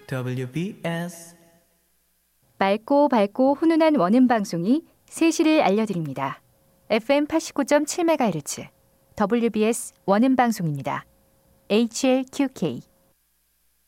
WBS 맑고 밝고 훈훈한 원음 방송이 3시를 알려드립니다. FM 89.7MHz WBS 원음 방송입니다. HLQK